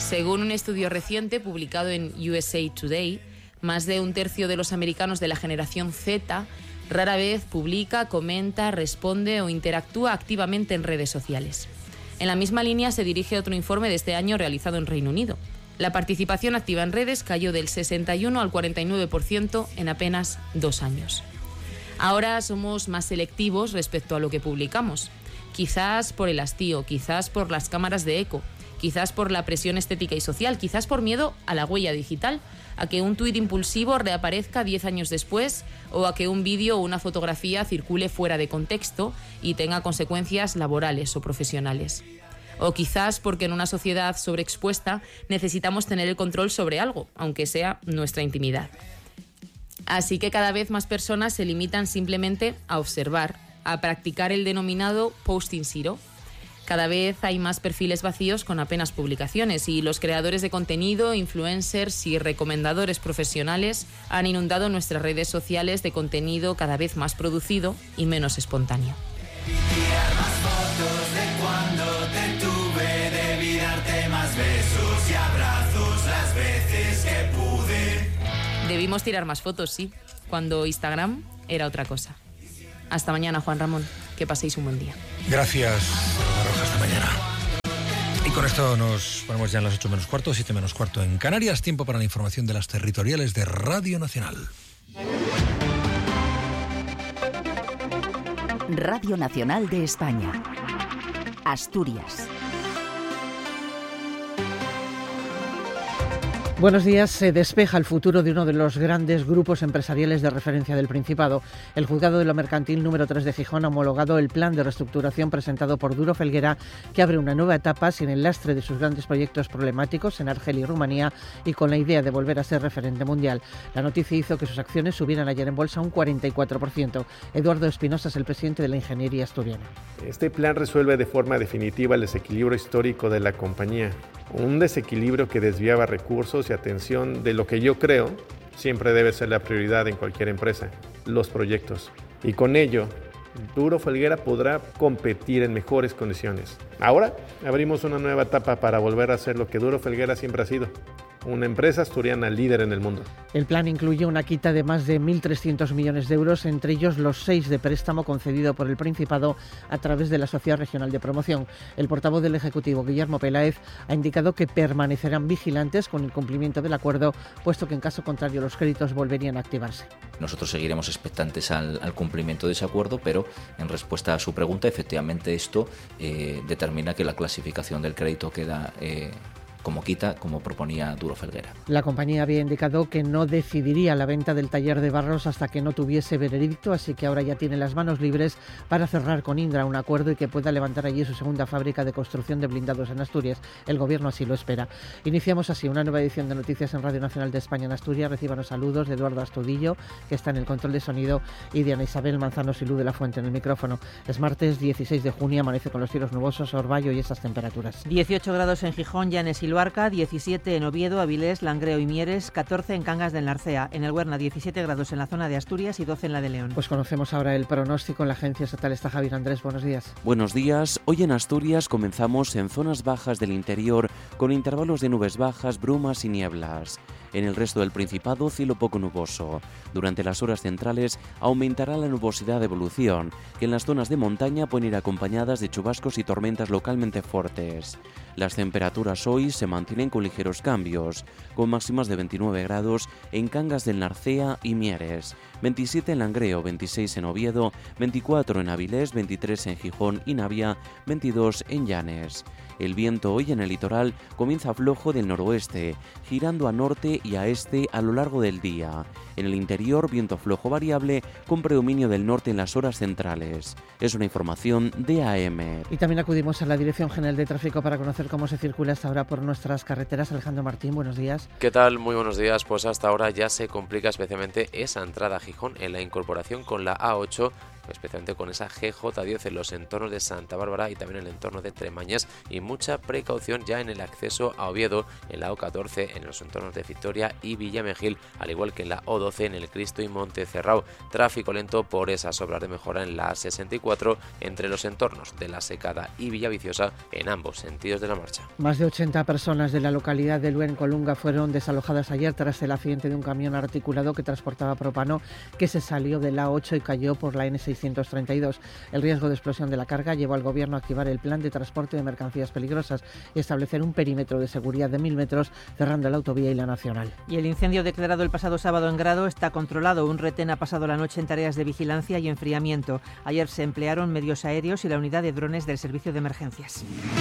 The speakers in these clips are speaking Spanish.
Según un estudio reciente publicado en USA Today, más de un tercio de los americanos de la generación Z rara vez publica, comenta, responde o interactúa activamente en redes sociales. En la misma línea se dirige otro informe de este año realizado en Reino Unido. La participación activa en redes cayó del 61 al 49% en apenas 2 años. Ahora somos más selectivos respecto a lo que publicamos. Quizás por el hastío, quizás por las cámaras de eco, quizás por la presión estética y social, quizás por miedo a la huella digital, a que un tuit impulsivo reaparezca 10 años después o a que un vídeo o una fotografía circule fuera de contexto y tenga consecuencias laborales o profesionales. O quizás porque en una sociedad sobreexpuesta necesitamos tener el control sobre algo, aunque sea nuestra intimidad. Así que cada vez más personas se limitan simplemente a observar, a practicar el denominado posting zero. Cada vez hay más perfiles vacíos con apenas publicaciones y los creadores de contenido, influencers y recomendadores profesionales han inundado nuestras redes sociales de contenido cada vez más producido y menos espontáneo. Debimos tirar más fotos, sí, cuando Instagram era otra cosa. Hasta mañana, Juan Ramón. Que paséis un buen día. Gracias, Roja. Hasta mañana. Y con esto nos ponemos ya en las 8 menos cuarto, 7 menos cuarto en Canarias. Tiempo para la información de las territoriales de Radio Nacional. Radio Nacional de España. Asturias. Buenos días. Se despeja el futuro de uno de los grandes grupos empresariales de referencia del Principado. El Juzgado de lo Mercantil número 3 de Gijón ha homologado el plan de reestructuración presentado por Duro Felguera, que abre una nueva etapa sin el lastre de sus grandes proyectos problemáticos en Argelia y Rumanía y con la idea de volver a ser referente mundial. La noticia hizo que sus acciones subieran ayer en bolsa un 44%. Eduardo Espinosa es el presidente de la Ingeniería Asturiana. Este plan resuelve de forma definitiva el desequilibrio histórico de la compañía. Un desequilibrio que desviaba recursos y atención de lo que yo creo siempre debe ser la prioridad en cualquier empresa, los proyectos. Y con ello, Duro Felguera podrá competir en mejores condiciones. Ahora abrimos una nueva etapa para volver a ser lo que Duro Felguera siempre ha sido, una empresa asturiana líder en el mundo. El plan incluye una quita de más de 1.300 millones de euros, entre ellos los 6 de préstamo concedido por el Principado a través de la Sociedad Regional de Promoción. El portavoz del Ejecutivo, Guillermo Peláez, ha indicado que permanecerán vigilantes con el cumplimiento del acuerdo, puesto que en caso contrario los créditos volverían a activarse. Nosotros seguiremos expectantes al cumplimiento de ese acuerdo, pero en respuesta a su pregunta, efectivamente esto determina que la clasificación del crédito queda como quita, como proponía Duro Felguera. La compañía había indicado que no decidiría la venta del taller de Barros hasta que no tuviese veredicto, así que ahora ya tiene las manos libres para cerrar con Indra un acuerdo y que pueda levantar allí su segunda fábrica de construcción de blindados en Asturias. El gobierno así lo espera. Iniciamos así una nueva edición de Noticias en Radio Nacional de España en Asturias. Reciban los saludos de Eduardo Astudillo, que está en el control de sonido, y de Ana Isabel Manzano Silú de la Fuente en el micrófono. Es martes 16 de junio, amanece con los cielos nubosos, orvallo y estas temperaturas. 18 grados en Gijón, Llanes y Luarca, 17 en Oviedo, Avilés, Langreo y Mieres, 14 en Cangas del Narcea, en el Huerna 17 grados en la zona de Asturias y 12 en la de León. Pues conocemos ahora el pronóstico en la Agencia Estatal. Está Javier Andrés, buenos días. Buenos días. Hoy en Asturias comenzamos en zonas bajas del interior con intervalos de nubes bajas, brumas y nieblas. En el resto del Principado, cielo poco nuboso. Durante las horas centrales aumentará la nubosidad de evolución, que en las zonas de montaña pueden ir acompañadas de chubascos y tormentas localmente fuertes. Las temperaturas hoy se mantienen con ligeros cambios, con máximas de 29 grados en Cangas del Narcea y Mieres, 27 en Langreo, 26 en Oviedo, 24 en Avilés, 23 en Gijón y Navia, 22 en Llanes. El viento hoy en el litoral comienza flojo del noroeste, girando a norte y a este a lo largo del día. En el interior, viento flojo variable con predominio del norte en las horas centrales. Es una información de AM. Y también acudimos a la Dirección General de Tráfico para conocer cómo se circula hasta ahora por nuestras carreteras. Alejandro Martín, buenos días. ¿Qué tal? Muy buenos días. Pues hasta ahora ya se complica especialmente esa entrada a Gijón en la incorporación con la A8 especialmente con esa GJ10 en los entornos de Santa Bárbara y también en el entorno de Tremañas, y mucha precaución ya en el acceso a Oviedo, en la O14, en los entornos de Vitoria y Villamejil, al igual que en la O12 en el Cristo y Montecerrao. Tráfico lento por esas obras de mejora en la A64 entre los entornos de La Secada y Villaviciosa en ambos sentidos de la marcha. Más de 80 personas de la localidad de Luen, Colunga, fueron desalojadas ayer tras el accidente de un camión articulado que transportaba propano que se salió de la A8 y cayó por la N632. El riesgo de explosión de la carga llevó al Gobierno a activar el plan de transporte de mercancías peligrosas y establecer un perímetro de seguridad de 1.000 metros cerrando la autovía y la nacional. Y el incendio declarado el pasado sábado en Grado está controlado. Un retén ha pasado la noche en tareas de vigilancia y enfriamiento. Ayer se emplearon medios aéreos y la unidad de drones del servicio de emergencias.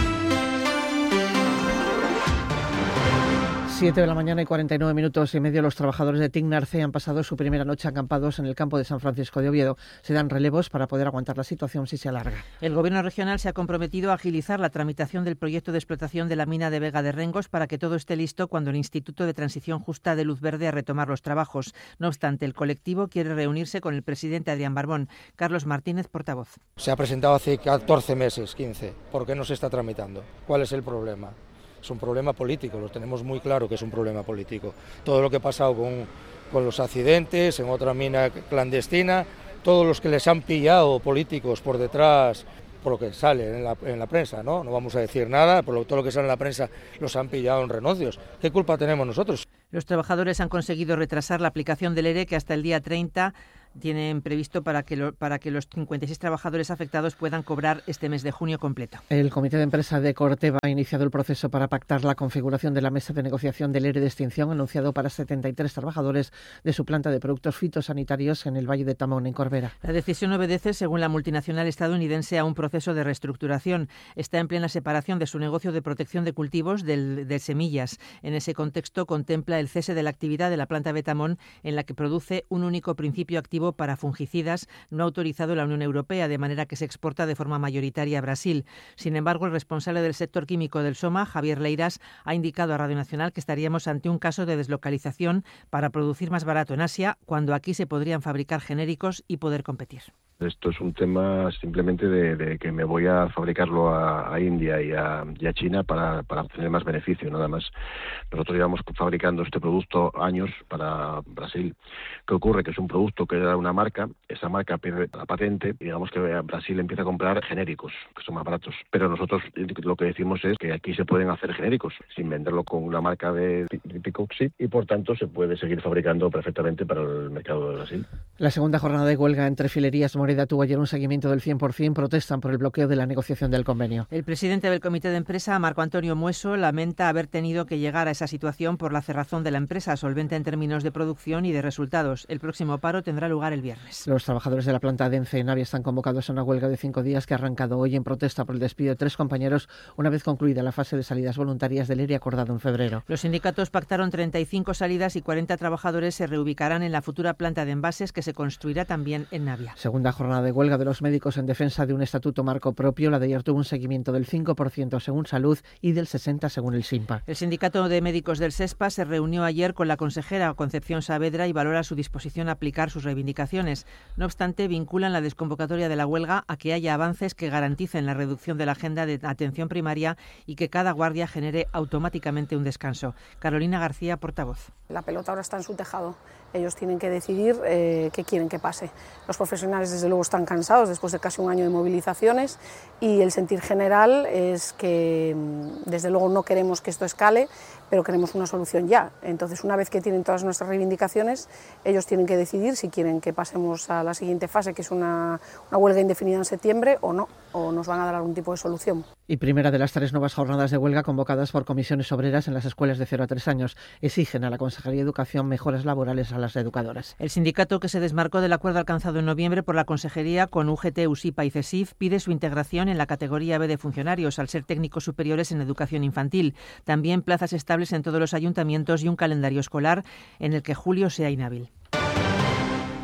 7 de la mañana y 49 minutos y medio. Los trabajadores de Tignarce han pasado su primera noche acampados en el campo de San Francisco de Oviedo. Se dan relevos para poder aguantar la situación si se alarga. El Gobierno regional se ha comprometido a agilizar la tramitación del proyecto de explotación de la mina de Vega de Rengos para que todo esté listo cuando el Instituto de Transición Justa dé luz verde a retomar los trabajos. No obstante, el colectivo quiere reunirse con el presidente Adrián Barbón. Carlos Martínez, portavoz. Se ha presentado hace 14 meses, 15. ¿Por qué no se está tramitando? ¿Cuál es el problema? Es un problema político, lo tenemos muy claro que es un problema político. Todo lo que ha pasado con los accidentes, en otra mina clandestina, todos los que les han pillado políticos por detrás, por lo que sale en la prensa, ¿no? No vamos a decir nada, todo lo que sale en la prensa los han pillado en Renuncios. ¿Qué culpa tenemos nosotros? Los trabajadores han conseguido retrasar la aplicación del ERE, que hasta el día 30 tienen previsto para que los 56 trabajadores afectados puedan cobrar este mes de junio completo. El Comité de Empresa de Corteva ha iniciado el proceso para pactar la configuración de la mesa de negociación del ERE de extinción anunciado para 73 trabajadores de su planta de productos fitosanitarios en el Valle de Tamón, en Corbera. La decisión obedece, según la multinacional estadounidense, a un proceso de reestructuración. Está en plena separación de su negocio de protección de cultivos de semillas. En ese contexto contempla el cese de la actividad de la planta de Tamón, en la que produce un único principio activo para fungicidas no autorizado en la Unión Europea, de manera que se exporta de forma mayoritaria a Brasil. Sin embargo, el responsable del sector químico del SOMA, Javier Leiras, ha indicado a Radio Nacional que estaríamos ante un caso de deslocalización para producir más barato en Asia, cuando aquí se podrían fabricar genéricos y poder competir. Esto es un tema simplemente de que me voy a fabricarlo a India y a China para obtener más beneficio, nada más. Nosotros llevamos fabricando este producto años para Brasil. ¿Qué ocurre? Que es un producto que era una marca, esa marca pierde la patente y digamos que Brasil empieza a comprar genéricos, que son más baratos. Pero nosotros lo que decimos es que aquí se pueden hacer genéricos sin venderlo con una marca de Picoxi y por tanto se puede seguir fabricando perfectamente para el mercado de Brasil. La segunda jornada de huelga entre Filerías Moreda tuvo ayer un seguimiento del 100%. Protestan por el bloqueo de la negociación del convenio. El presidente del Comité de Empresa, Marco Antonio Mueso, lamenta haber tenido que llegar a esa situación por la cerrazón de la empresa, solvente en términos de producción y de resultados. El próximo paro tendrá lugar el viernes. Los trabajadores de la planta de ENCE en Navia están convocados a una huelga de 5 días que ha arrancado hoy en protesta por el despido de 3 compañeros una vez concluida la fase de salidas voluntarias del ERE acordado en febrero. Los sindicatos pactaron 35 salidas y 40 trabajadores se reubicarán en la futura planta de envases que se construirá también en Navia. Segunda jornada de huelga de los médicos en defensa de un estatuto marco propio. La de ayer tuvo un seguimiento del 5% según Salud y del 60% según el SINPA. El sindicato de médicos del SESPA se reunió ayer con la consejera Concepción Saavedra y valora su disposición a aplicar sus reivindicaciones. No obstante, vinculan la desconvocatoria de la huelga a que haya avances que garanticen la reducción de la agenda de atención primaria y que cada guardia genere automáticamente un descanso. Carolina García, portavoz. La pelota ahora está en su tejado. Ellos tienen que decidir qué quieren que pase. Los profesionales, desde luego, están cansados después de casi un año de movilizaciones y el sentir general es que, desde luego, no queremos que esto escale, pero queremos una solución ya. Entonces, una vez que tienen todas nuestras reivindicaciones, ellos tienen que decidir si quieren que pasemos a la siguiente fase, que es una huelga indefinida en septiembre, o no, o nos van a dar algún tipo de solución. Y primera de las 3 nuevas jornadas de huelga convocadas por comisiones obreras en las escuelas de 0 a 3 años. Exigen a la Consejería de Educación mejoras laborales a las educadoras. El sindicato, que se desmarcó del acuerdo alcanzado en noviembre por la Consejería con UGT, USIPA y CESIF, pide su integración en la categoría B de funcionarios, al ser técnicos superiores en educación infantil. También plazas estables en todos los ayuntamientos y un calendario escolar en el que julio sea inhábil.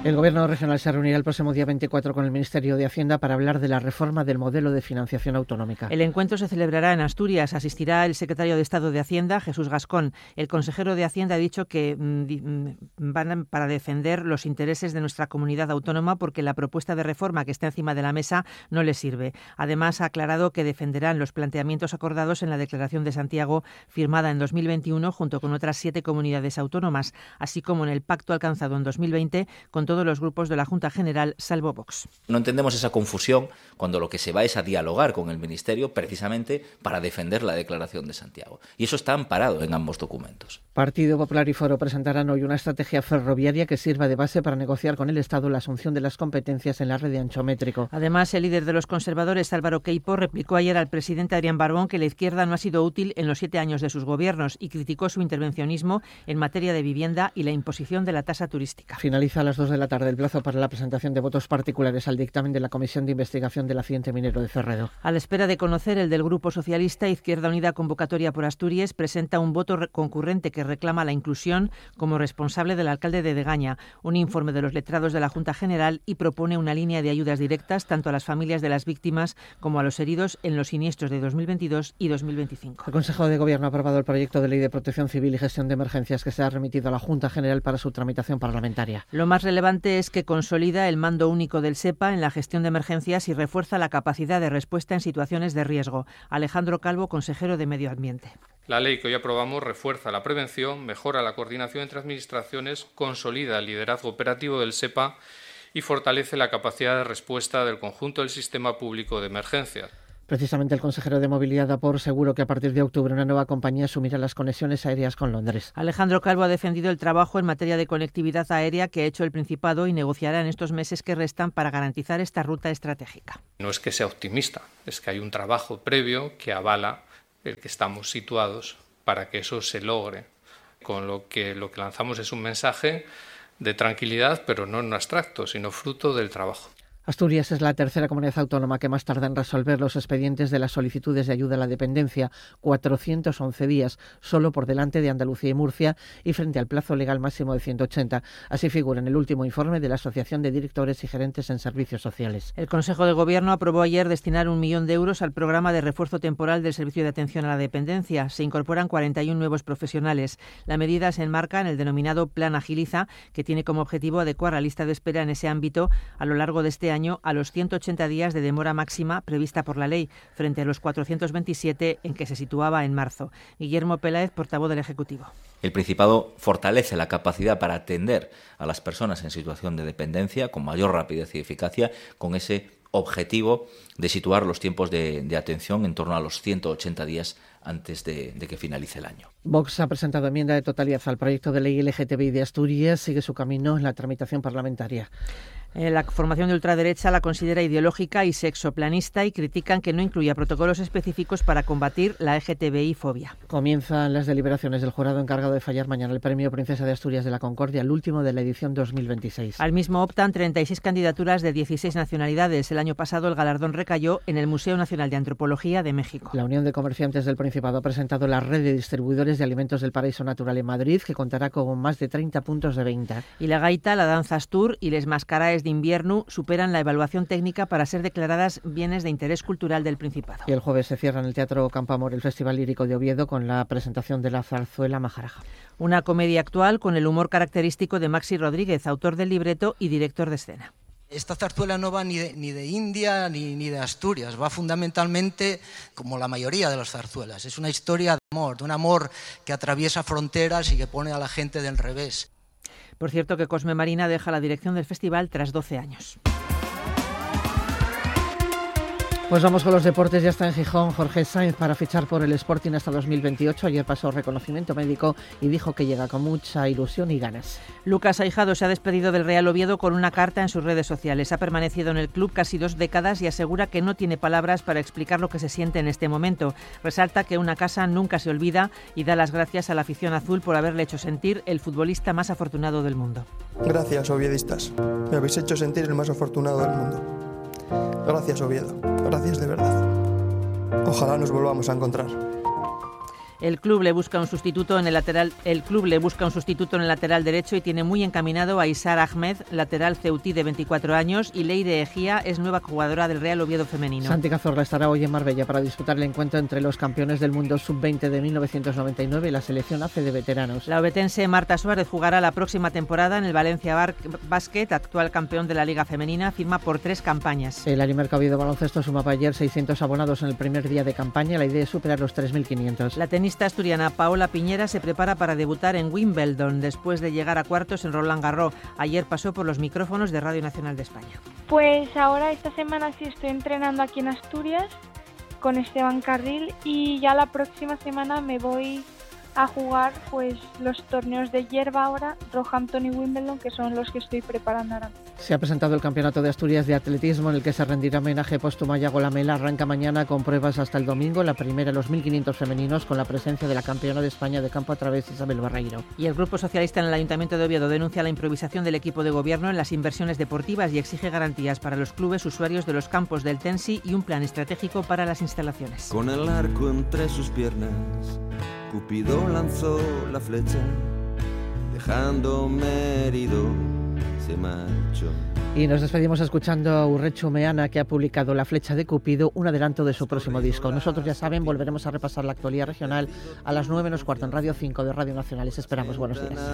El Gobierno regional se reunirá el próximo día 24 con el Ministerio de Hacienda para hablar de la reforma del modelo de financiación autonómica. El encuentro se celebrará en Asturias. Asistirá el secretario de Estado de Hacienda, Jesús Gascón. El consejero de Hacienda ha dicho que van para defender los intereses de nuestra comunidad autónoma porque la propuesta de reforma que está encima de la mesa no les sirve. Además, ha aclarado que defenderán los planteamientos acordados en la Declaración de Santiago firmada en 2021 junto con otras 7 comunidades autónomas, así como en el pacto alcanzado en 2020 con todos los grupos de la Junta General, salvo Vox. No entendemos esa confusión cuando lo que se va es a dialogar con el Ministerio precisamente para defender la Declaración de Santiago. Y eso está amparado en ambos documentos. Partido Popular y Foro presentarán hoy una estrategia ferroviaria que sirva de base para negociar con el Estado la asunción de las competencias en la red de ancho métrico. Además, el líder de los conservadores, Álvaro Queipo, replicó ayer al presidente Adrián Barbón que la izquierda no ha sido útil en los 7 años de sus gobiernos y criticó su intervencionismo en materia de vivienda y la imposición de la tasa turística. Finaliza a las 2 de la tarde el plazo para la presentación de votos particulares al dictamen de la Comisión de Investigación del accidente minero de Cerredo. A la espera de conocer el del Grupo Socialista, Izquierda Unida Convocatoria por Asturias presenta un voto concurrente que reclama la inclusión como responsable del alcalde de Degaña, un informe de los letrados de la Junta General y propone una línea de ayudas directas tanto a las familias de las víctimas como a los heridos en los siniestros de 2022 y 2025. El Consejo de Gobierno ha aprobado el proyecto de Ley de Protección Civil y Gestión de Emergencias que se ha remitido a la Junta General para su tramitación parlamentaria. Lo más relevante es que consolida el mando único del SEPA en la gestión de emergencias y refuerza la capacidad de respuesta en situaciones de riesgo. Alejandro Calvo, consejero de Medio Ambiente. La ley que hoy aprobamos refuerza la prevención, mejora la coordinación entre administraciones, consolida el liderazgo operativo del SEPA y fortalece la capacidad de respuesta del conjunto del sistema público de emergencias. Precisamente el consejero de Movilidad da por seguro que a partir de octubre una nueva compañía asumirá las conexiones aéreas con Londres. Alejandro Calvo ha defendido el trabajo en materia de conectividad aérea que ha hecho el Principado y negociará en estos meses que restan para garantizar esta ruta estratégica. No es que sea optimista, es que hay un trabajo previo que avala el que estamos situados para que eso se logre. Con lo que lanzamos es un mensaje de tranquilidad, pero no en abstracto, sino fruto del trabajo. Asturias es la tercera comunidad autónoma que más tarda en resolver los expedientes de las solicitudes de ayuda a la dependencia, 411 días, solo por delante de Andalucía y Murcia y frente al plazo legal máximo de 180. Así figura en el último informe de la Asociación de Directores y Gerentes en Servicios Sociales. El Consejo de Gobierno aprobó ayer destinar 1 millón de euros al programa de refuerzo temporal del Servicio de Atención a la Dependencia. Se incorporan 41 nuevos profesionales. La medida se enmarca en el denominado Plan Agiliza, que tiene como objetivo adecuar la lista de espera en ese ámbito a lo largo de este año a los 180 días de demora máxima prevista por la ley, frente a los 427 en que se situaba en marzo. Guillermo Peláez, portavoz del Ejecutivo. El Principado fortalece la capacidad para atender a las personas en situación de dependencia con mayor rapidez y eficacia, con ese objetivo de situar los tiempos de atención en torno a los 180 días antes de que finalice el año. Vox ha presentado enmienda de totalidad al proyecto de ley LGTBI de Asturias. Sigue su camino en la tramitación parlamentaria. La formación de ultraderecha la considera ideológica y sexoplanista y critican que no incluya protocolos específicos para combatir la LGTBI-fobia. Comienzan las deliberaciones del jurado encargado de fallar mañana el Premio Princesa de Asturias de la Concordia, el último de la edición 2026. Al mismo optan 36 candidaturas de 16 nacionalidades. El año pasado el galardón recayó en el Museo Nacional de Antropología de México. La Unión de Comerciantes del Principado ha presentado la red de distribuidores de alimentos del Paraíso Natural en Madrid, que contará con más de 30 puntos de venta. Y la gaita, la danza astur y les mascaraes de invierno superan la evaluación técnica para ser declaradas bienes de interés cultural del Principado. Y el jueves se cierra en el Teatro Campoamor el Festival Lírico de Oviedo con la presentación de la zarzuela Majaraja. Una comedia actual con el humor característico de Maxi Rodríguez, autor del libreto y director de escena. Esta zarzuela no va ni de India ni de Asturias, va fundamentalmente como la mayoría de las zarzuelas. Es una historia de un amor que atraviesa fronteras y que pone a la gente del revés. Por cierto que Cosme Marina deja la dirección del festival tras 12 años. Pues vamos con los deportes. Ya está en Gijón Jorge Sainz para fichar por el Sporting hasta 2028. Ayer pasó reconocimiento médico y dijo que llega con mucha ilusión y ganas. Lucas Aijado se ha despedido del Real Oviedo con una carta en sus redes sociales. Ha permanecido en el club casi 2 décadas y asegura que no tiene palabras para explicar lo que se siente en este momento. Resalta que una casa nunca se olvida y da las gracias a la afición azul por haberle hecho sentir el futbolista más afortunado del mundo. Gracias, oviedistas. Me habéis hecho sentir el más afortunado del mundo. Gracias, Oviedo. Gracias de verdad. Ojalá nos volvamos a encontrar. El club le busca un sustituto en el lateral derecho y tiene muy encaminado a Isar Ahmed, lateral ceutí de 24 años, y Leire Egía es nueva jugadora del Real Oviedo femenino. Santi Cazorla estará hoy en Marbella para disputar el encuentro entre los campeones del mundo sub-20 de 1999 y la selección ACE de veteranos. La obetense Marta Suárez jugará la próxima temporada en el Valencia Basket, actual campeón de la Liga Femenina, firma por 3 campañas. El Arimerca Oviedo Baloncesto sumaba ayer 600 abonados en el primer día de campaña. La idea es superar los 3.500. La tenista asturiana Paola Piñera se prepara para debutar en Wimbledon después de llegar a cuartos en Roland Garros. Ayer pasó por los micrófonos de Radio Nacional de España. Pues ahora esta semana sí estoy entrenando aquí en Asturias con Esteban Carril y ya la próxima semana me voy a jugar pues los torneos de hierba ahora, Roehampton y Wimbledon, que son los que estoy preparando ahora. Se ha presentado el Campeonato de Asturias de Atletismo, en el que se rendirá homenaje póstumo a Yago Lamela. Arranca mañana con pruebas hasta el domingo, la primera los 1.500 femeninos, con la presencia de la campeona de España de campo a través Isabel Barreiro. Y el Grupo Socialista en el Ayuntamiento de Oviedo denuncia la improvisación del equipo de gobierno en las inversiones deportivas y exige garantías para los clubes usuarios de los campos del Tensi y un plan estratégico para las instalaciones. Con el arco entre sus piernas, Cupido lanzó la flecha, dejándome herido, se marchó. Y nos despedimos escuchando a Urrechu Meana, que ha publicado La Flecha de Cupido, un adelanto de su próximo disco. Nosotros, ya saben, volveremos a repasar la actualidad regional a las 9 menos cuarto en Radio 5 de Radio Nacional. Les esperamos. Buenos días.